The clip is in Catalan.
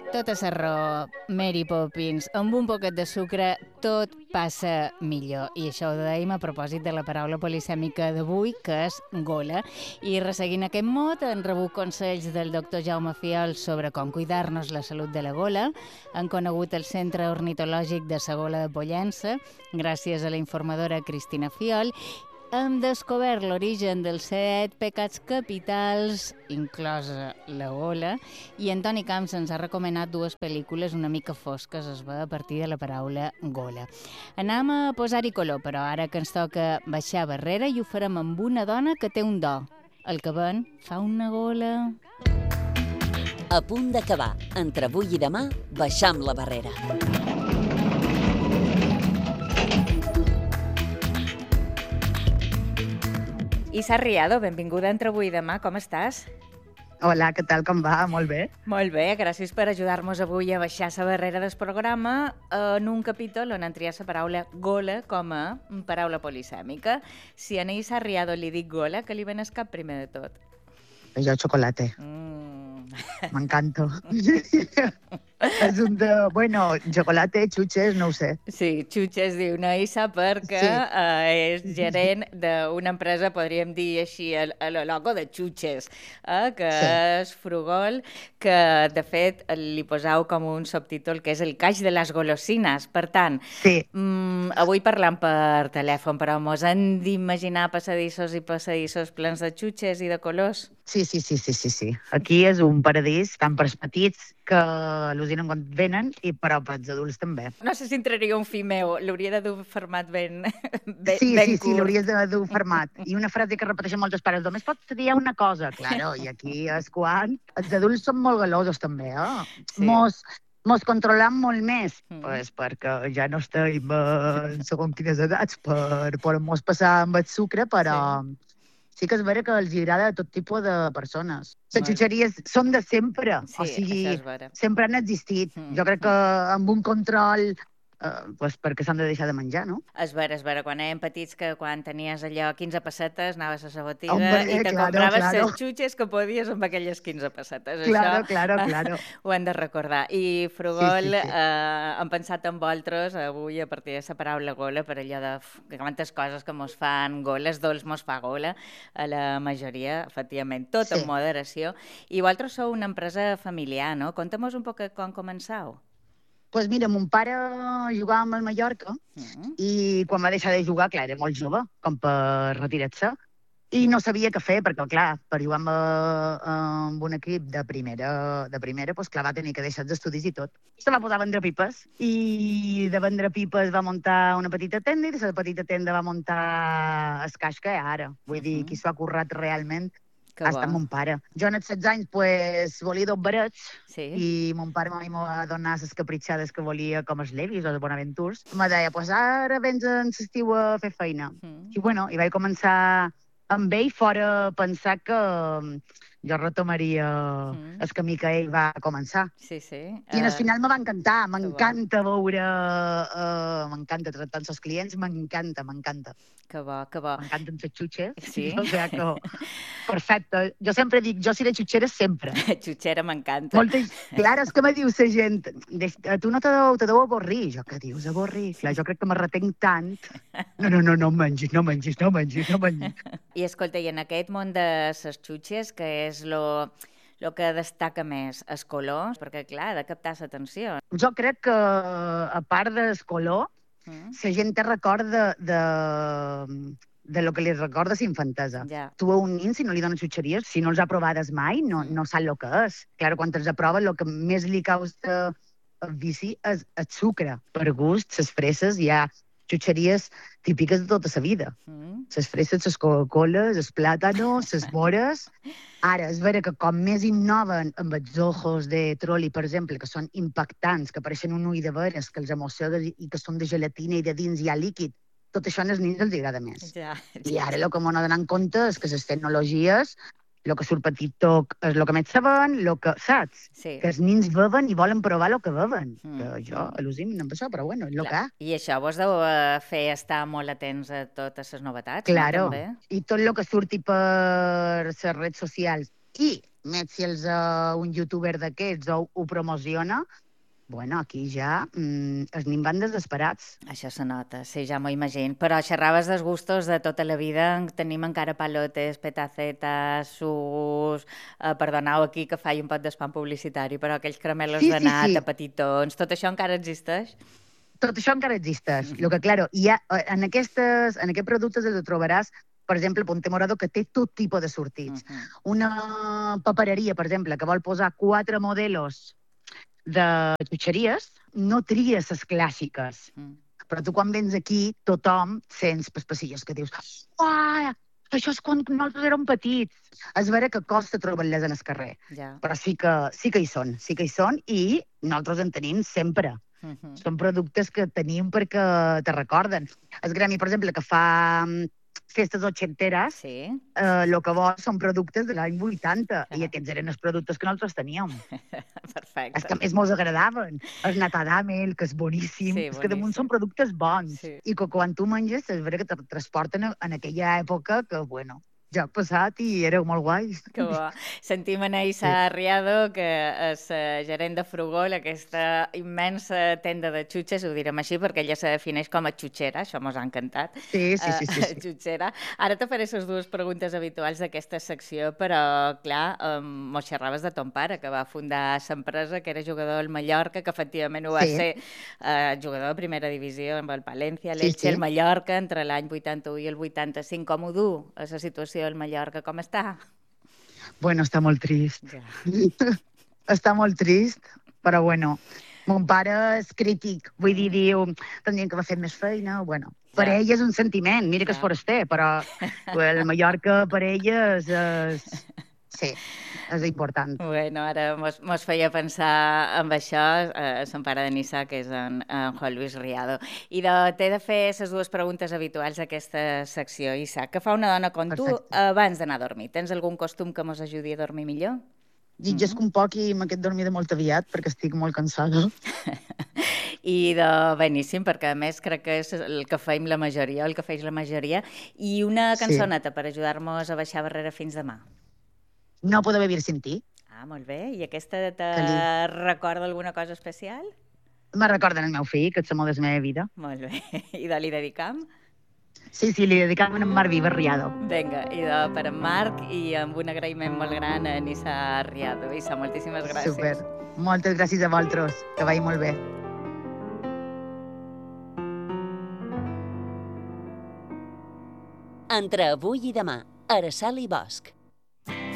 Tota la raó, Mary Poppins. Amb un poquet de sucre tot passa millor. I això ho dèiem a propòsit de la paraula polisèmica d'avui, que és gola. I resseguint aquest mot, han rebut consells del doctor Jaume Fiol sobre com cuidar-nos la salut de la gola. Han conegut el Centre Ornitològic de la Gola de Pollença, gràcies a la informadora Cristina Fiol. Hem descobert l'origen dels 7 pecats capitals, inclosa la gola, i Antoni Camps ens ha recomanat 2 pel·lícules una mica fosques, es va a partir de la paraula gola. Anem a posar-hi color, però ara que ens toca baixar barrera, i ho farem amb una dona que té un do. El que ven fa una gola. A punt d'acabar. Entre avui i demà, baixam la barrera. Isa Riado, benvinguda entre avui i demà, com estàs? Hola, què tal, com va? Molt bé. Molt bé, gràcies per ajudar-nos avui a baixar la barrera del programa en un capítol on han triat la paraula gola com a paraula polisèmica. Si a Isa Riado li dic gola, què li ven al cap primer de tot? Jo chocolate. M'encanto. És un de... Bueno, chocolate, xuches, no ho sé. Sí, xuches diu una Isa perquè és gerent d'una empresa, podríem dir així, a lo loco de xuches, que és Frugol, que de fet li posau com un subtítol que és el caix de les golosines. Per tant, avui parlam per telèfon, però mos hem d'imaginar passadissos i passadissos plens de xuches i de colors? Sí. Aquí és un paradís, tant per als petits, que al·lucinen quan venen, però per als adults també. No sé si entraria un fill meu, l'hauria de dur format ben curt. Sí, l'hauries de dur format. I una frase que repeteixen molts pares, només pots dir una cosa, claro, i aquí és quan... Els adults són molt galosos també, Sí. Mos controlam molt més, pues perquè ja no estem segons quines edats per mos passar amb el sucre, però... Sí que és vera que els agrada a tot tipus de persones. Les xutxeries són de sempre, o sigui, sempre han existit. Jo crec que amb un control, perquè s'han de deixar de menjar, no? És vera, quan érem petits, que quan tenies allò 15 pessetes, anaves a la botiga i te compraves les xutxes que podies amb aquelles 15 pessetes. Claro. Ho hem de recordar. I Frugol, hem pensat en vosaltres avui a partir de la paraula gola, per allò de quantes coses que mos fan gola, els dolç mos fa gola, a la majoria, efectivament, tot en moderació. I vosaltres sou una empresa familiar, no? Conta'm un poc com començau. Doncs mira, mon pare jugava amb el Mallorca i quan va deixar de jugar, clar, era molt jove, com per retirar-se, i no sabia què fer, perquè, clar, per jugar amb un equip de primera, doncs, clar, va tenir que deixar els estudis i tot. Se va posar a vendre pipes, i de vendre pipes va muntar una petita tenda, i de la petita tenda va muntar el caix que hi ha ara. Vull dir, qui s'ho ha currat realment ha estat mon pare. Jo, en els 16 anys, volia 2 barets, i mon pare m'ha donat les capritxades que volia, com els Levis o els Bonaventurs. Me deia, ara vens en l'estiu a fer feina. I vaig començar amb ell, fora pensar que jo retomaria el camí que ell va començar. I al final me va encantar, m'encanta veure, m'encanta tractar els clients, m'encanta. Que bo. M'encanten les xutxes. Sí. O sigui que, perfecte. Jo sempre dic, jo seré xutxera sempre. Xutxera m'encanta. Clar, és que me diu la gent, tu no te deu avorrir. Jo, què dius, avorrir? Clar, jo crec que me retenc tant. No mengis. I escolta, i en aquest món de les xutxes, que és lo que destaca més, els colors, perquè, clar, ha de captar l'atenció. Jo crec que, a part del color, la gent té record de lo que li recorda la infantesa. Tu a un nin, si no li dones xutxeries, si no els ha provades mai, no sap el que és. Clar, quan els aprova, el que més li causa el vici és el sucre. Per gust, les fresses, hi ha xutxeries típiques de tota la vida. Les fresses, les Coca-Coles, els plàtanos, les mores. Ara, és vera que com més innoven amb els ojos de troli, per exemple, que són impactants, que apareixen un ull de veres, que els emossegues i que són de gelatina i de dins hi ha líquid, tot això als nins els agrada més. I ara el que m'ho donen en compte és que les tecnologies, el que surt petit toc és el que més saben, saps? Que els nins beven i volen provar el que beven. Jo al·lucino amb això, però bueno, és el que hi ha. I això vos deu fer estar molt atents a totes les novetats, Claro, també? I tot el que surti per les redes socials i més si un youtuber d'aquests ho promociona, bueno, aquí ja anem van desesperats. Això se nota, sí, ja m'ho imagino. Però xerraves dels gustos de tota la vida. Tenim encara palotes, petacetes, sucs... perdoneu aquí que faig un pot d'espam publicitari, però aquells caramelos Sí, de sí, sí. nata, petitons, tot això encara existeix? Tot això encara existeix. Lo que, claro, en aquests productes els trobaràs, per exemple, Ponte Morado, que té tot tipus de sortits. Una papereria, per exemple, que vol posar 4 modelos de xutxeries, no tria les clàssiques. Però tu quan vens aquí, tothom sents per passillos que dius «Uah, això és quan nosaltres érem petits». És vera que costa trobar-les en el carrer, però sí que hi són, i nosaltres en tenim sempre. Són productes que tenim perquè te recorden. El gremi, per exemple, que fa festes ochenteres, el que vol són productes de l'any 80, i aquests eren els productes que nosaltres teníem. Perfecte. És que a més mos agradaven. El natadamel, que és boníssim. És que damunt són productes bons. I que quan tu menges, és vera que te transporten en aquella època que, bueno, ja ha passat i éreu molt guais. Que bo. Sentim a Neissa Riado, que és gerent de Frugol, aquesta immensa tenda de xutxes, ho direm així, perquè ella se defineix com a xutxera, això mos ha encantat. Sí. Xutxera. Ara te faré les dues preguntes habituals d'aquesta secció, però, clar, mos xerraves de ton pare, que va fundar l'empresa, que era jugador al Mallorca, que efectivament ho va ser jugador de primera divisió amb el Palència, l'Elche, el Mallorca, entre l'any 81 i el 85. Com ho du, a la situació del Mallorca, com està? Bueno, està molt trist. Està molt trist, però bueno, mon pare és crític, vull dir, diu, tindrien que haver fet més feina, bueno, per ell és un sentiment, mira que és foraster, però el Mallorca per ell sí, és important. Bueno, ara mos feia pensar en això, son pare de Nissa, que és en Juan Luis Riado. I t'he de fer les dues preguntes habituals d'aquesta secció, Isaac. Què fa una dona com tu abans d'anar a dormir? Tens algun costum que mos ajudi a dormir millor? Llegesc un poc i m'he dormir de molt aviat perquè estic molt cansada. I beníssim, perquè a més crec que és el que feim la majoria, el que feis la majoria. I una cançoneta per ajudar-nos a baixar barrera fins demà. No puedo vivir sin ti. Ah, molt bé. I aquesta te recorda alguna cosa especial? Me recorden el meu fill, que és l'amor de la meva vida. Molt bé. I li dedicam? Sí, li dedicam a en Marc Viver Riado. Vinga, i per en Marc i amb un agraïment molt gran a Nissa Riado. Issa, moltíssimes gràcies. Super. Moltes gràcies a vosaltres. Que vagi molt bé. Entre avui i demà, Araceli Bosch.